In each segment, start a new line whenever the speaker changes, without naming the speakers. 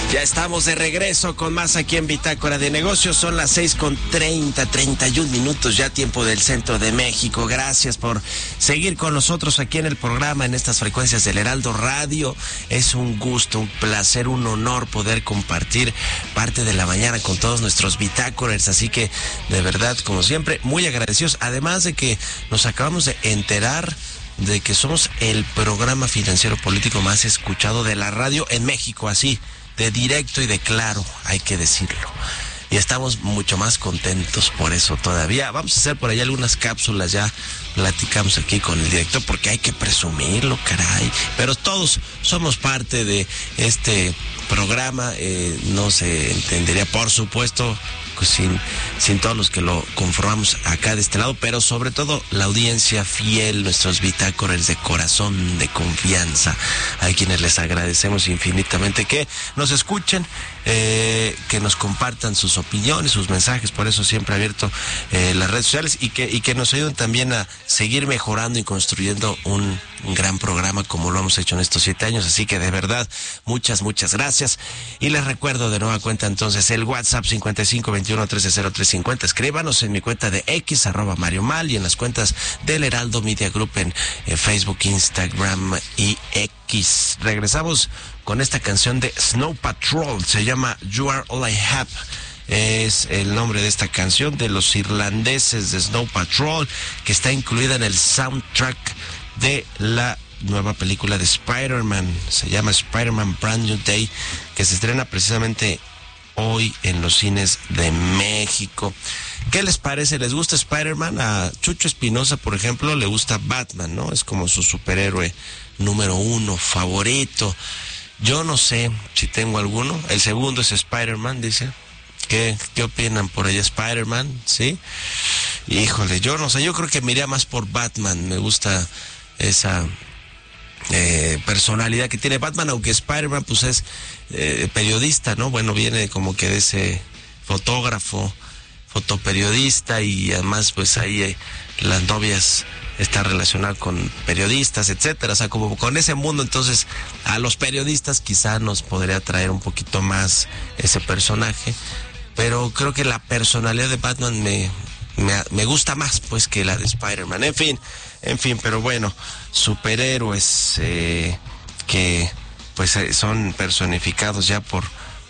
Ya estamos de regreso con más aquí en Bitácora de Negocios. Son las 6:31 minutos, ya tiempo del centro de México. Gracias por seguir con nosotros aquí en el programa, en estas frecuencias del Heraldo Radio. Es un gusto, un placer, un honor poder compartir parte de la mañana con todos nuestros bitácorers. Así que, de verdad, como siempre, muy agradecidos. Además de que nos acabamos de enterar de que somos el programa financiero político más escuchado de la radio en México, así de directo y de claro, hay que decirlo. Y estamos mucho más contentos por eso todavía. Vamos a hacer por ahí algunas cápsulas, ya platicamos aquí con el director, porque hay que presumirlo, caray. Pero todos somos parte de este programa, no se entendería, por supuesto, sin todos los que lo conformamos acá de este lado, pero sobre todo la audiencia fiel, nuestros bitácorers de corazón, de confianza, a quienes les agradecemos infinitamente que nos escuchen, que nos compartan sus opiniones, sus mensajes. Por eso siempre abierto las redes sociales, y que nos ayuden también a seguir mejorando y construyendo un gran programa como lo hemos hecho en estos 7 años. Así que de verdad, muchas gracias. Y les recuerdo de nueva cuenta entonces el WhatsApp 5521-130350. Escríbanos en mi cuenta de X, @Mario Mal, y en las cuentas del Heraldo Media Group en Facebook, Instagram y X. Regresamos con esta canción de Snow Patrol, se llama You Are All I Have. Es el nombre de esta canción de los irlandeses de Snow Patrol, que está incluida en el soundtrack de la nueva película de Spider-Man. Se llama Spider-Man Brand New Day, que se estrena precisamente hoy en los cines de México. ¿Qué les parece? ¿Les gusta Spider-Man? A Chucho Espinosa, por ejemplo, le gusta Batman, ¿no? Es como su superhéroe número 1, favorito. Yo no sé si tengo alguno. El segundo es Spider-Man, dice. ¿Qué opinan por ella? Spider-Man, ¿sí? Híjole, yo no sé, yo creo que me iría más por Batman. Me gusta esa personalidad que tiene Batman, aunque Spider-Man pues es periodista, ¿no? Bueno, viene como que de ese fotoperiodista, y además pues ahí las novias está relacionado con periodistas, etcétera, o sea, como con ese mundo. Entonces a los periodistas quizá nos podría atraer un poquito más ese personaje, pero creo que la personalidad de Batman me gusta más pues que la de Spider-Man. En fin, pero bueno, superhéroes que pues son personificados ya por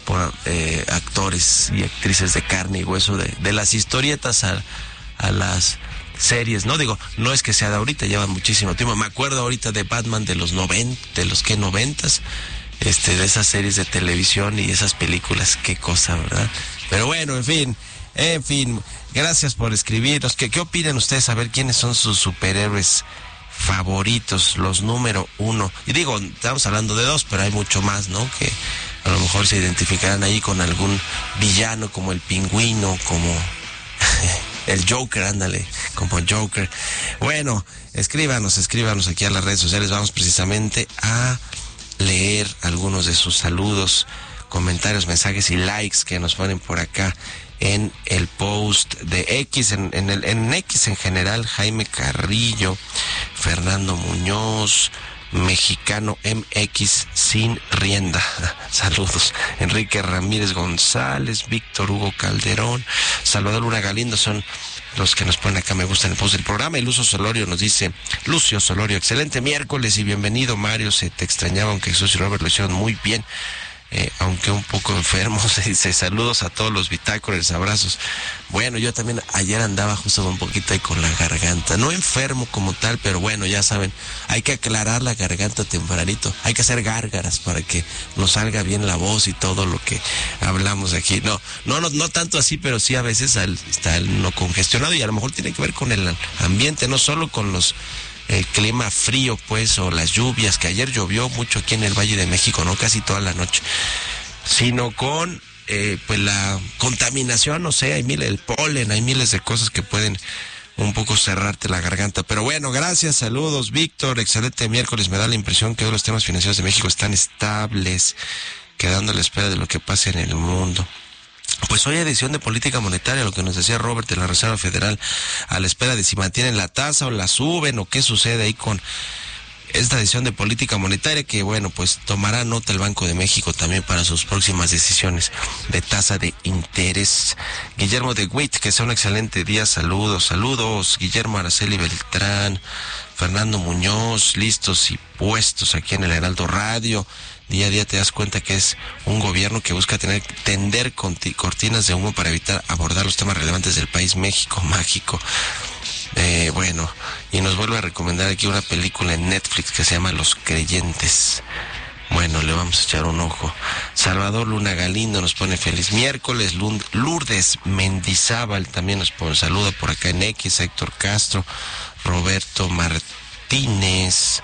actores y actrices de carne y hueso, de las historietas a las series, ¿no? Digo, no es que sea de ahorita, lleva muchísimo tiempo. Me acuerdo ahorita de Batman de los 90, de los que 90s, de esas series de televisión y esas películas, qué cosa, ¿verdad? Pero bueno, en fin, gracias por escribirnos. ¿Qué opinan ustedes? A ver, ¿quiénes son sus superhéroes favoritos, los número 1? Y digo, estamos hablando de 2, pero hay mucho más, ¿no? Que a lo mejor se identificarán ahí con algún villano, como el Pingüino, como el Joker, ándale, como Joker. Bueno, escríbanos aquí a las redes sociales. Vamos precisamente a leer algunos de sus saludos, comentarios, mensajes y likes que nos ponen por acá en el post de X, en X en general. Jaime Carrillo, Fernando Muñoz, Mexicano MX sin rienda, saludos. Enrique Ramírez González, Víctor Hugo Calderón, Salvador Luna Galindo son los que nos ponen acá me gusta en el post del programa. Y Lucio Solorio nos dice, Lucio Solorio, excelente miércoles y bienvenido, Mario, se te extrañaba, aunque Jesús y Robert lo hicieron muy bien. Aunque un poco enfermos, dice, saludos a todos los bitácorers, abrazos. Bueno, yo también ayer andaba justo un poquito ahí con la garganta, no enfermo como tal, pero bueno, ya saben, hay que aclarar la garganta tempranito, hay que hacer gárgaras para que nos salga bien la voz y todo lo que hablamos aquí. No tanto así, pero sí a veces está no congestionado, y a lo mejor tiene que ver con el ambiente, no solo con el clima frío, pues, o las lluvias, que ayer llovió mucho aquí en el Valle de México, no casi toda la noche, sino con pues la contaminación, no sé, el polen, hay miles de cosas que pueden un poco cerrarte la garganta. Pero bueno, gracias, saludos, Víctor, excelente miércoles. Me da la impresión que hoy los temas financieros de México están estables, quedando a la espera de lo que pase en el mundo. Pues hoy edición de política monetaria, lo que nos decía Robert de la Reserva Federal, a la espera de si mantienen la tasa o la suben o qué sucede ahí con esta decisión de política monetaria que, bueno, pues tomará nota el Banco de México también para sus próximas decisiones de tasa de interés. Guillermo de Witt, que sea un excelente día, saludos. Guillermo Araceli Beltrán, Fernando Muñoz, listos y puestos aquí en el Heraldo Radio. Día a día te das cuenta que es un gobierno que busca tender cortinas de humo para evitar abordar los temas relevantes del país. México mágico. Bueno, y nos vuelve a recomendar aquí una película en Netflix que se llama Los Creyentes. Bueno, le vamos a echar un ojo. Salvador Luna Galindo nos pone feliz miércoles. Lourdes Mendizábal también nos pone saluda por acá en X. Héctor Castro, Roberto Martínez.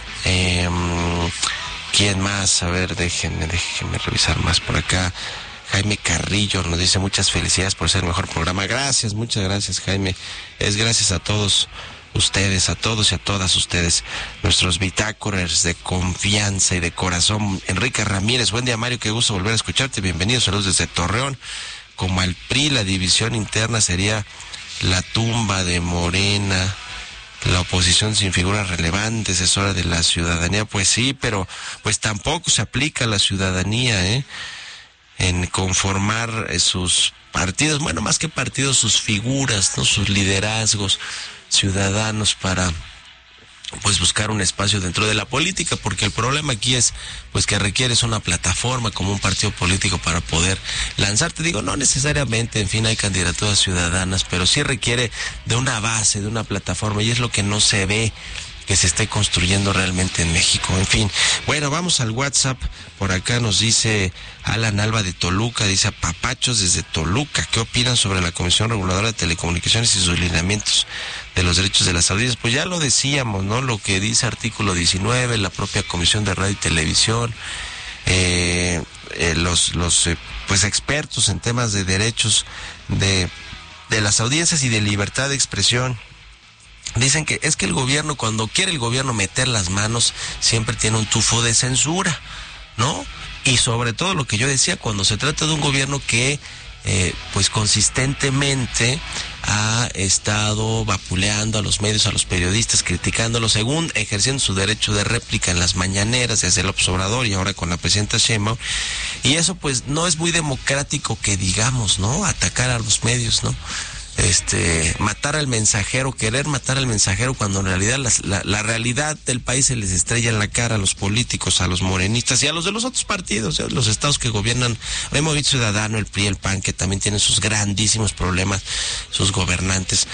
¿Quién más? A ver, déjenme revisar más por acá. Jaime Carrillo nos dice muchas felicidades por ser el mejor programa. Gracias, muchas gracias, Jaime. Es gracias a todos ustedes, a todos y a todas ustedes, nuestros bitácorers de confianza y de corazón. Enrique Ramírez, buen día, Mario, qué gusto volver a escucharte. Bienvenidos, saludos desde Torreón. Como al PRI, la división interna sería la tumba de Morena. La oposición sin figuras relevantes es hora de la ciudadanía. Pues sí, pero pues tampoco se aplica a la ciudadanía, en conformar sus partidos, bueno, más que partidos, sus figuras, ¿no? Sus liderazgos ciudadanos para pues buscar un espacio dentro de la política, porque el problema aquí es pues que requieres una plataforma como un partido político para poder lanzarte. Digo, no necesariamente, en fin, hay candidaturas ciudadanas, pero sí requiere de una base, de una plataforma, y es lo que no se ve que se esté construyendo realmente en México. En fin, bueno, vamos al WhatsApp. Por acá nos dice Alan Alba de Toluca, dice: apapachos desde Toluca, ¿qué opinan sobre la Comisión Reguladora de Telecomunicaciones y sus lineamientos de los derechos de las audiencias? Pues ya lo decíamos, ¿no? Lo que dice artículo 19, la propia Comisión de Radio y Televisión, pues expertos en temas de derechos de las audiencias y de libertad de expresión. Dicen que es que el gobierno, cuando quiere el gobierno meter las manos, siempre tiene un tufo de censura, ¿no? Y sobre todo lo que yo decía, cuando se trata de un gobierno que pues consistentemente ha estado vapuleando a los medios, a los periodistas, criticándolos, según ejerciendo su derecho de réplica en las mañaneras desde López Obrador y ahora con la presidenta Sheinbaum. Y eso pues no es muy democrático que digamos, ¿no? Atacar a los medios, ¿no? Matar al mensajero, querer matar al mensajero, cuando en realidad la realidad del país se les estrella en la cara a los políticos, a los morenistas y a los de los otros partidos, los estados que gobiernan, el Movimiento Ciudadano, el PRI, el PAN, que también tienen sus grandísimos problemas, sus gobernantes,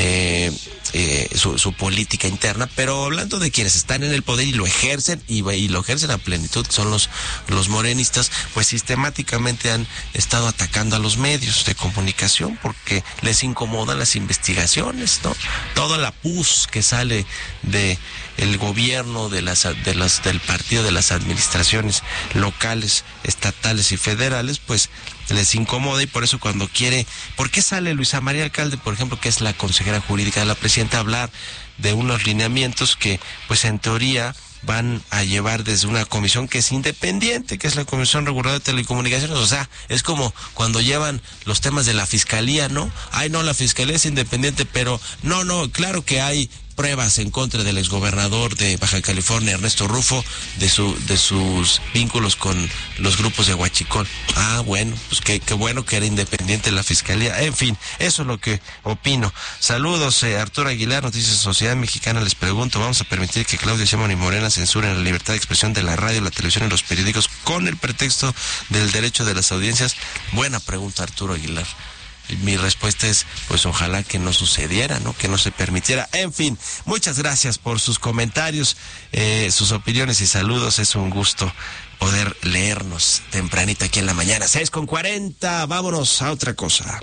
su política interna. Pero hablando de quienes están en el poder y lo ejercen, y lo ejercen a plenitud, son los morenistas, pues sistemáticamente han estado atacando a los medios de comunicación porque les incomodan las investigaciones, ¿no? Toda la pus que sale de el gobierno, del partido, de las administraciones locales, estatales y federales, pues les incomoda. Y por eso cuando quiere, ¿por qué sale Luisa María Alcalde, por ejemplo, que es la consejera jurídica de la presidenta, a hablar de unos lineamientos que, pues en teoría, van a llevar desde una comisión que es independiente, que es la Comisión Reguladora de Telecomunicaciones? O sea, es como cuando llevan los temas de la fiscalía, ¿no? Ay, no, la fiscalía es independiente, pero no, claro que hay pruebas en contra del exgobernador de Baja California, Ernesto Rufo, de sus vínculos con los grupos de Huachicol. Ah, bueno, pues qué bueno que era independiente la fiscalía. En fin, eso es lo que opino. Saludos, Arturo Aguilar nos dice: Sociedad Mexicana, les pregunto, ¿vamos a permitir que Claudia Sheinbaum y Morena censuren la libertad de expresión de la radio, la televisión y los periódicos con el pretexto del derecho de las audiencias? Buena pregunta, Arturo Aguilar. Mi respuesta es, pues ojalá que no sucediera, ¿no? Que no se permitiera. En fin, muchas gracias por sus comentarios, sus opiniones y saludos. Es un gusto poder leernos tempranito aquí en la mañana. 6:40, vámonos a otra cosa.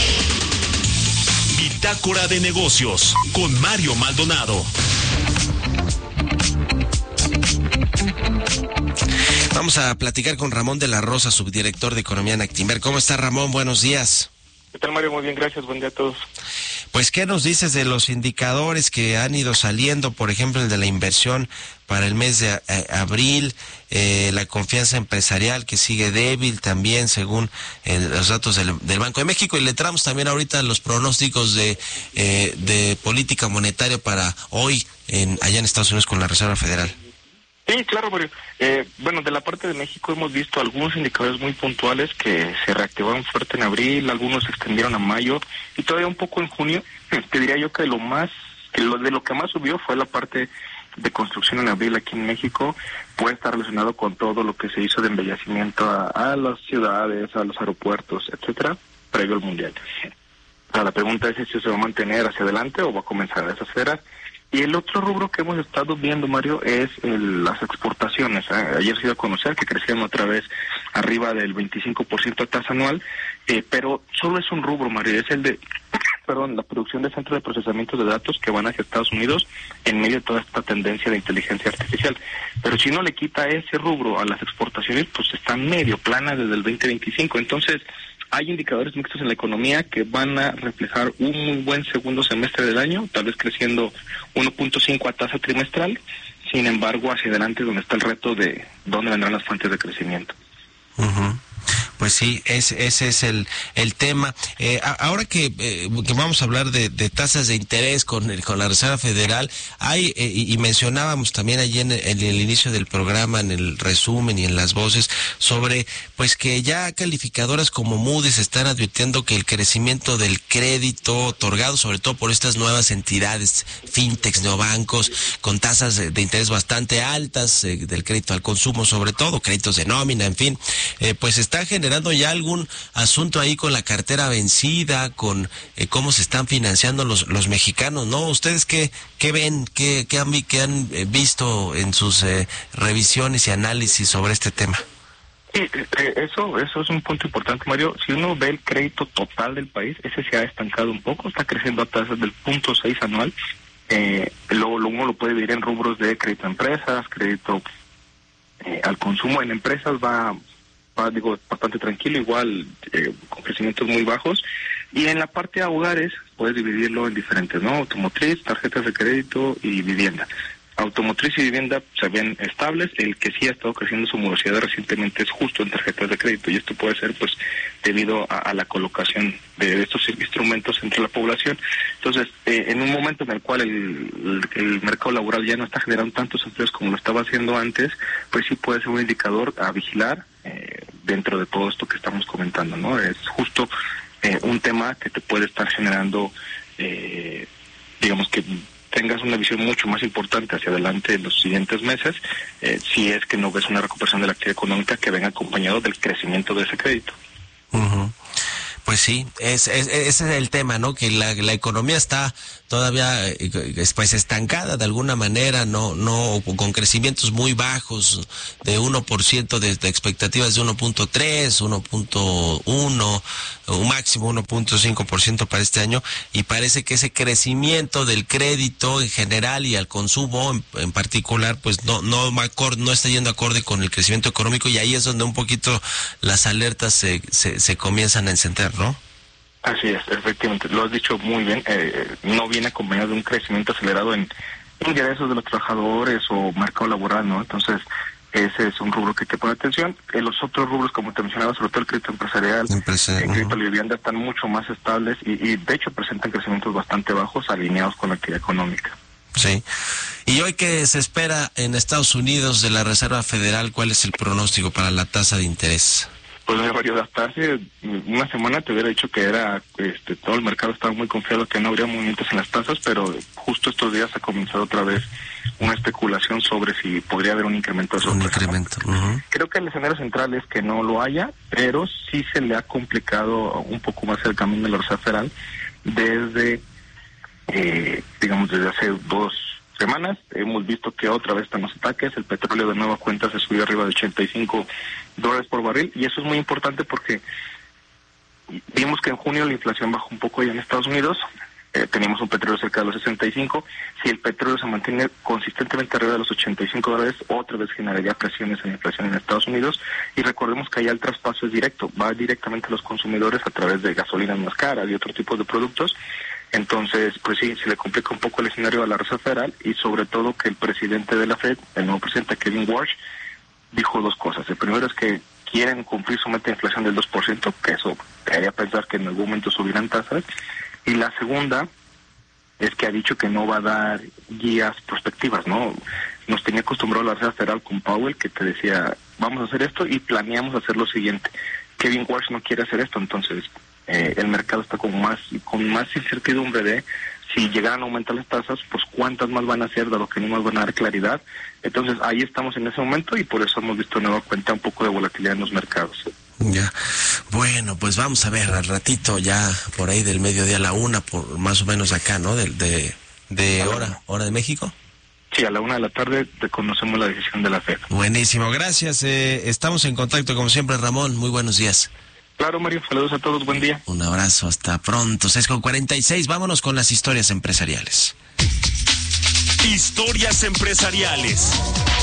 Bitácora de Negocios con Mario Maldonado.
Vamos a platicar con Ramón de la Rosa, subdirector de Economía en Actinver. ¿Cómo está, Ramón? Buenos días.
¿Qué tal, Mario? Muy bien, gracias. Buen día a todos.
Pues, ¿qué nos dices de los indicadores que han ido saliendo? Por ejemplo, el de la inversión para el mes de abril, la confianza empresarial que sigue débil también según los datos del Banco de México. Y le entramos también ahorita los pronósticos de política monetaria para hoy allá en Estados Unidos con la Reserva Federal.
Sí, claro, Mario. Bueno, de la parte de México hemos visto algunos indicadores muy puntuales que se reactivaron fuerte en abril, algunos se extendieron a mayo y todavía un poco en junio. Te diría yo que lo que más subió fue la parte de construcción en abril aquí en México. Puede estar relacionado con todo lo que se hizo de embellecimiento a las ciudades, a los aeropuertos, etcétera, previo al mundial. La pregunta es si se va a mantener hacia adelante o va a comenzar a desacelerar. Y el otro rubro que hemos estado viendo, Mario, es las exportaciones. Ayer se dio a conocer que crecieron otra vez arriba del 25% de tasa anual, pero solo es un rubro, Mario, es el de, la producción de centros de procesamiento de datos que van hacia Estados Unidos en medio de toda esta tendencia de inteligencia artificial. Pero si uno le quita ese rubro a las exportaciones, pues está medio plana desde el 2025. Entonces, hay indicadores mixtos en la economía que van a reflejar un muy buen segundo semestre del año, tal vez creciendo 1.5 a tasa trimestral. Sin embargo, hacia adelante es donde está el reto de dónde vendrán las fuentes de crecimiento.
Uh-huh. Pues sí, ese es el tema. Ahora que vamos a hablar de tasas de interés con la Reserva Federal, hay y mencionábamos también allí en el inicio del programa, en el resumen y en las voces, sobre pues que ya calificadoras como Moody's están advirtiendo que el crecimiento del crédito otorgado, sobre todo por estas nuevas entidades, fintechs, neobancos, con tasas de interés bastante altas, del crédito al consumo, sobre todo, créditos de nómina, en fin, pues está generando ya algún asunto ahí con la cartera vencida, con cómo se están financiando los mexicanos, ¿no? ¿Ustedes qué ven, qué han visto en sus revisiones y análisis sobre este tema?
Sí, eso es un punto importante, Mario. Si uno ve el crédito total del país, ese se ha estancado un poco, está creciendo a tasas del 0.6 anual. Uno lo puede ver en rubros de crédito a empresas, crédito al consumo. En empresas va bastante tranquilo, igual con crecimientos muy bajos. Y en la parte de hogares puedes dividirlo en diferentes, ¿no? Automotriz, tarjetas de crédito y vivienda. Automotriz y vivienda se ven estables. El que sí ha estado creciendo su morosidad recientemente es justo en tarjetas de crédito, y esto puede ser pues debido a la colocación de estos instrumentos entre la población. Entonces, en un momento en el cual el mercado laboral ya no está generando tantos empleos como lo estaba haciendo antes, pues sí puede ser un indicador a vigilar dentro de todo esto que estamos comentando, ¿no? Es justo un tema que te puede estar generando, digamos que tengas una visión mucho más importante hacia adelante en los siguientes meses, si es que no ves una recuperación de la actividad económica que venga acompañado del crecimiento de ese crédito.
Uh-huh. Pues sí, ese es el tema, ¿no? Que la economía está todavía pues estancada de alguna manera, no con crecimientos muy bajos de 1%, de expectativas de 1.3, 1.1, un máximo 1.5% para este año, y parece que ese crecimiento del crédito en general y al consumo en particular pues no está yendo acorde con el crecimiento económico, y ahí es donde un poquito las alertas se comienzan a encender, ¿no?
Así es, efectivamente, lo has dicho muy bien. No viene acompañado de un crecimiento acelerado en ingresos de los trabajadores o mercado laboral, ¿no? Entonces, ese es un rubro que hay que poner atención. Los otros rubros, como te mencionaba, sobre todo el crédito empresarial, el crédito a la vivienda, están mucho más estables y de hecho presentan crecimientos bastante bajos alineados con la actividad económica.
Sí. Y hoy, ¿qué se espera en Estados Unidos de la Reserva Federal? ¿Cuál es el pronóstico para la tasa de interés?
Pues hasta hace una semana te hubiera dicho que era todo el mercado estaba muy confiado que no habría movimientos en las tasas, pero justo estos días ha comenzado otra vez una especulación sobre si podría haber un incremento de sorpresa.
Un incremento. Uh-huh.
Creo que el escenario central es que no lo haya, pero sí se le ha complicado un poco más el camino de la Reserva Federal desde hace 2 semanas. Hemos visto que otra vez están los ataques, el petróleo de nueva cuenta se subió arriba de $85 por barril, y eso es muy importante porque vimos que en junio la inflación bajó un poco allá en Estados Unidos, teníamos un petróleo cerca de los 65. Si el petróleo se mantiene consistentemente arriba de los $85, otra vez generaría presiones en la inflación en Estados Unidos. Y recordemos que allá el traspaso es directo, va directamente a los consumidores a través de gasolinas más caras y otro tipo de productos. Entonces, pues sí, se le complica un poco el escenario a la Reserva Federal, y sobre todo que el presidente de la Fed, el nuevo presidente Kevin Warsh, dijo dos cosas. El primero es que quieren cumplir su meta de inflación del 2%, que eso te haría pensar que en algún momento subirán tasas. Y la segunda es que ha dicho que no va a dar guías prospectivas, ¿no? Nos tenía acostumbrado la Reserva Federal con Powell, que te decía, vamos a hacer esto y planeamos hacer lo siguiente. Kevin Warsh no quiere hacer esto, entonces el mercado está con más incertidumbre de si llegaran a aumentar las tasas, pues cuántas más van a ser, dado que no nos van a dar claridad. Entonces ahí estamos en ese momento, y por eso hemos visto de nueva cuenta un poco de volatilidad en los mercados.
Ya, bueno, pues vamos a ver al ratito, ya por ahí del mediodía a la 1, por más o menos acá, ¿no? De hora de México.
Sí, a la 1 de la tarde conocemos la decisión de la FED.
Buenísimo, gracias. Estamos en contacto como siempre, Ramón. Muy buenos días.
Claro, Mario, saludos a todos, buen día.
Un abrazo, hasta pronto. 6:46, vámonos con las historias empresariales.
Historias empresariales.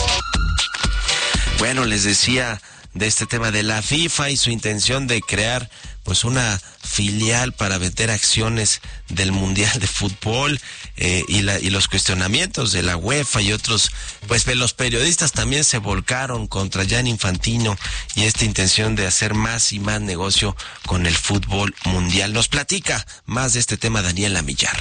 Bueno, les decía de este tema de la FIFA y su intención de crear pues una filial para vender acciones del Mundial de Fútbol, y los cuestionamientos de la UEFA y otros, pues los periodistas también se volcaron contra Gianni Infantino y esta intención de hacer más y más negocio con el fútbol mundial. Nos platica más de este tema Daniela Millar.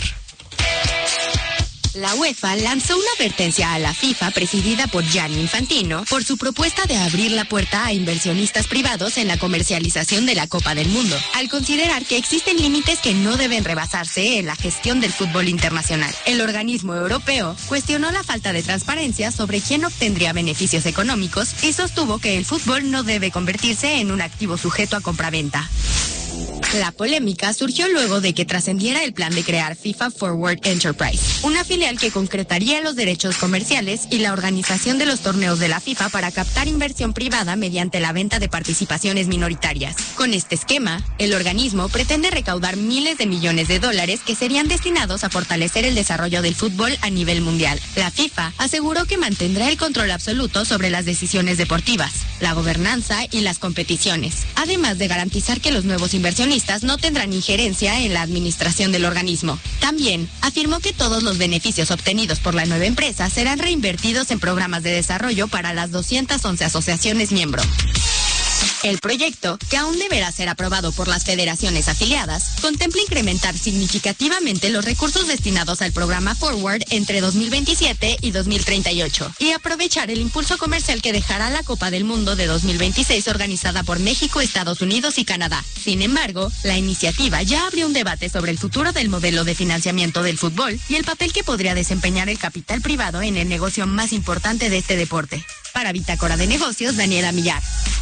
La UEFA lanzó una advertencia a la FIFA, presidida por Gianni Infantino, por su propuesta de abrir la puerta a inversionistas privados en la comercialización de la Copa del Mundo, al considerar que existen límites que no deben rebasarse en la gestión del fútbol internacional. El organismo europeo cuestionó la falta de transparencia sobre quién obtendría beneficios económicos y sostuvo que el fútbol no debe convertirse en un activo sujeto a compraventa. La polémica surgió luego de que trascendiera el plan de crear FIFA Forward Enterprise, una filial que concretaría los derechos comerciales y la organización de los torneos de la FIFA para captar inversión privada mediante la venta de participaciones minoritarias. Con este esquema, el organismo pretende recaudar miles de millones de dólares que serían destinados a fortalecer el desarrollo del fútbol a nivel mundial. La FIFA aseguró que mantendrá el control absoluto sobre las decisiones deportivas, la gobernanza y las competiciones, además de garantizar que los nuevos inversionistas no tendrán injerencia en la administración del organismo. También afirmó que todos los beneficios obtenidos por la nueva empresa serán reinvertidos en programas de desarrollo para las 211 asociaciones miembro. El proyecto, que aún deberá ser aprobado por las federaciones afiliadas, contempla incrementar significativamente los recursos destinados al programa Forward entre 2027 y 2038 y aprovechar el impulso comercial que dejará la Copa del Mundo de 2026 organizada por México, Estados Unidos y Canadá. Sin embargo, la iniciativa ya abrió un debate sobre el futuro del modelo de financiamiento del fútbol y el papel que podría desempeñar el capital privado en el negocio más importante de este deporte. Para Bitácora de Negocios, Daniela Millar.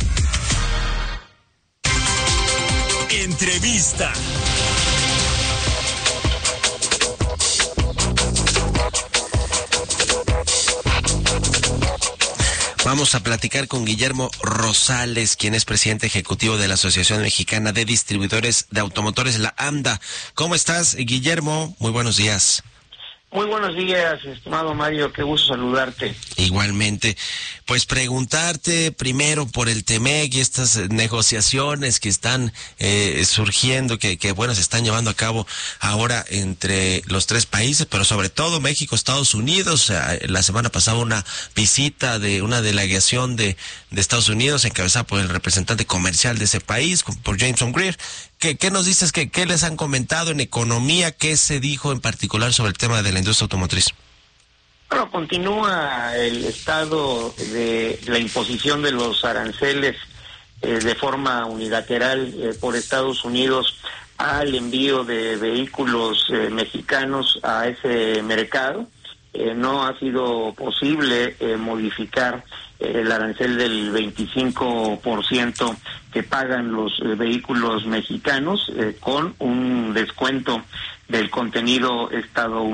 Entrevista.
Vamos a platicar con Guillermo Rosales, quien es presidente ejecutivo de la Asociación Mexicana de Distribuidores de Automotores, la AMDA. ¿Cómo estás, Guillermo? Muy buenos días.
Muy buenos días, estimado Mario, qué gusto saludarte.
Igualmente, pues preguntarte primero por el TEMEC y estas negociaciones que están surgiendo, que bueno, se están llevando a cabo ahora entre los tres países, pero sobre todo México, Estados Unidos. La semana pasada una visita de una delegación de Estados Unidos encabezada por el representante comercial de ese país, por Jameson Greer. ¿Qué nos dices? ¿Qué les han comentado en economía? ¿Qué se dijo en particular sobre el tema de la industria automotriz?
Bueno, continúa el estado de la imposición de los aranceles de forma unilateral por Estados Unidos al envío de vehículos mexicanos a ese mercado. No ha sido posible modificar el arancel del 25% que pagan los vehículos mexicanos con un descuento del contenido estadounidense.